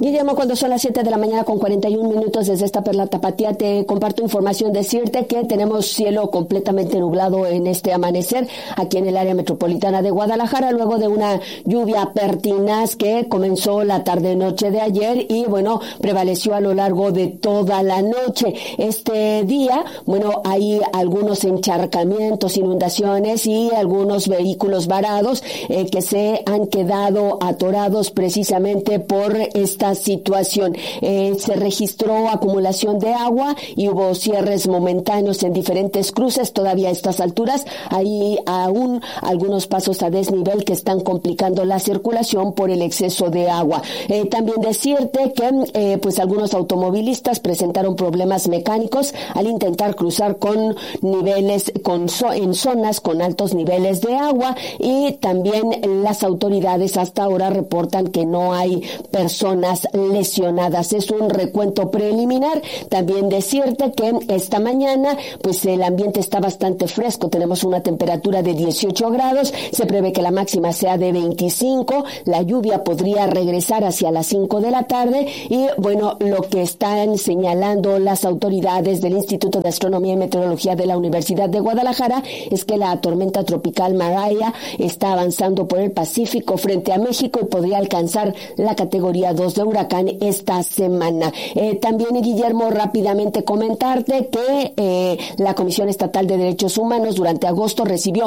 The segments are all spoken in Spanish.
Guillermo, cuando son las 7 de la mañana con 41 minutos desde esta Perla Tapatía, te comparto información, decirte que tenemos cielo completamente nublado en este amanecer aquí en el área metropolitana de Guadalajara, luego de una lluvia pertinaz que comenzó la tarde-noche de ayer y, bueno, prevaleció a lo largo de toda la noche. Este día, bueno, hay algunos encharcamientos, inundaciones y algunos vehículos varados que se han quedado atorados precisamente por esta situación. Se registró acumulación de agua y hubo cierres momentáneos en diferentes cruces. Todavía a estas alturas hay aún algunos pasos a desnivel que están complicando la circulación por el exceso de agua. También decirte que pues algunos automovilistas presentaron problemas mecánicos al intentar cruzar con niveles, en zonas con altos niveles de agua, y también las autoridades hasta ahora reportan que no hay personas lesionadas. Es un recuento preliminar. También decirte que esta mañana pues el ambiente está bastante fresco. Tenemos una temperatura de 18 grados. Se prevé que la máxima sea de 25. La lluvia podría regresar hacia las 5 de la tarde y, bueno, lo que están señalando las autoridades del Instituto de Astronomía y Meteorología de la Universidad de Guadalajara es que la tormenta tropical Mariah está avanzando por el Pacífico frente a México y podría alcanzar la categoría 2 de huracán esta semana. También, Guillermo, rápidamente comentarte que la Comisión Estatal de Derechos Humanos durante agosto recibió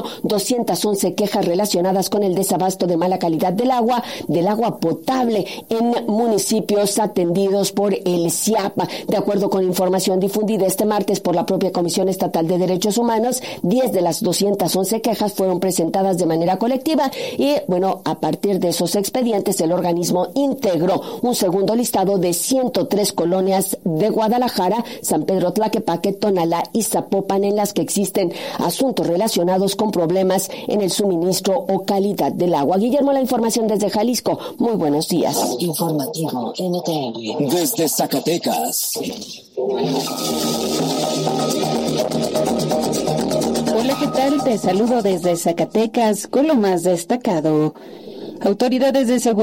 211 quejas relacionadas con el desabasto de mala calidad del agua potable en municipios atendidos por el CIAPA. De acuerdo con información difundida este martes por la propia Comisión Estatal de Derechos Humanos, 10 de las 211 quejas fueron presentadas de manera colectiva y, bueno, a partir de esos expedientes el organismo integró un segundo listado de 103 colonias de Guadalajara, San Pedro Tlaquepaque, Tonalá y Zapopan, en las que existen asuntos relacionados con problemas en el suministro o calidad del agua. Guillermo, la información desde Jalisco. Muy buenos días. Informativo NTN. Desde Zacatecas. Hola, ¿qué tal? Te saludo desde Zacatecas con lo más destacado. Autoridades de seguridad